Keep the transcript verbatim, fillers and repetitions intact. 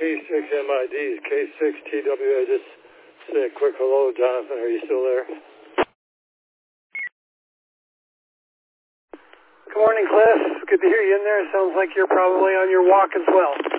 six M I Ds, K six T W A. Just say a quick hello, Jonathan. Are you still there? Good morning, Cliff. Good to hear you in there. Sounds like you're probably on your walk as well.